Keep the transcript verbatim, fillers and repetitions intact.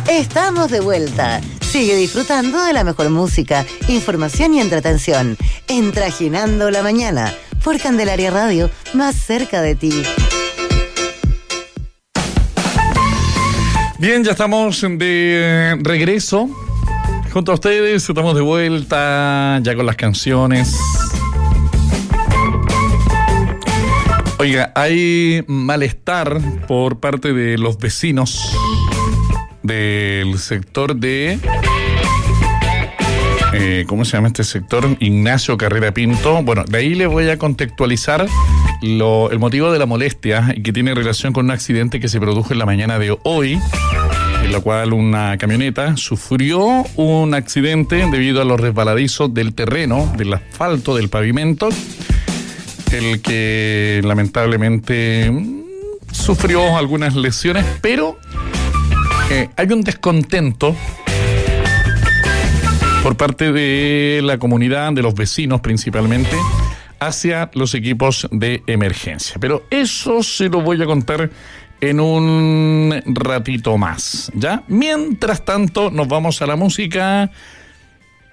Estamos de vuelta. Sigue disfrutando de la mejor música, información y entretención en Trajinando la Mañana por Candelaria Radio, más cerca de ti. Bien, ya estamos de regreso junto a ustedes. Estamos de vuelta ya con las canciones. Oiga, hay malestar por parte de los vecinos del sector de... Eh, ¿Cómo se llama este sector? Ignacio Carrera Pinto. Bueno, de ahí les voy a contextualizar lo, el motivo de la molestia y que tiene relación con un accidente que se produjo en la mañana de hoy, en la cual una camioneta sufrió un accidente debido a los resbaladizos del terreno, del asfalto, del pavimento, el que lamentablemente sufrió algunas lesiones, pero eh, hay un descontento por parte de la comunidad, de los vecinos principalmente, hacia los equipos de emergencia. Pero eso se lo voy a contar en un ratito más, ¿ya? Mientras tanto, nos vamos a la música